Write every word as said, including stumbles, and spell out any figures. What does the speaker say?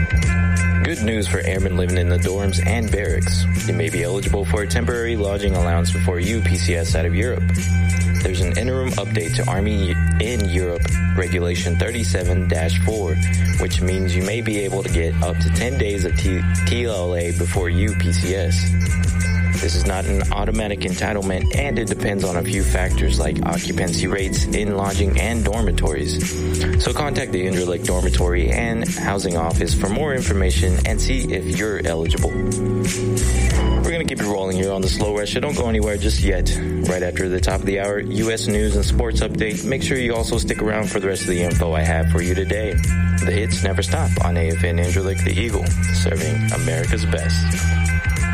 Good news for airmen living in the dorms and barracks. You may be eligible for a temporary lodging allowance before U P C S out of Europe. There's an interim update to Army in Europe Regulation thirty-seven dash four, which means you may be able to get up to ten days of T- TLA before U P C S. This is not an automatic entitlement, and it depends on a few factors like occupancy rates in lodging and dormitories. So contact the Interlake Dormitory and Housing Office for more information and see if you're eligible. We're going to keep it rolling here on the Slow Rush, so don't go anywhere just yet. Right after the top of the hour, U S news and sports update. Make sure you also stick around for the rest of the info I have for you today. The hits never stop on A F N Interlake the Eagle, serving America's best.